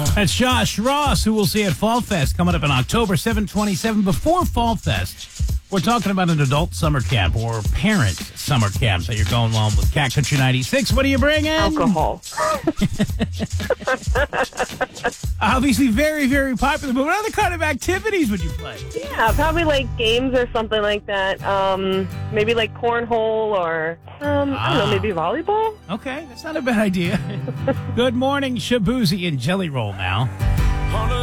That's Josh Ross, who we'll see at Fall Fest coming up in October 7/27. Before Fall Fest, we're talking about an adult summer camp or parent summer camp that you're going on with Cat Country 96. What are you bringing? Alcohol. Obviously very, very popular, but what other kind of activities would you play? Yeah, probably like games or something like that. Maybe like cornhole or, I don't know, maybe volleyball? Okay, that's not a bad idea. Good morning, Shabuzi and Jelly Roll now.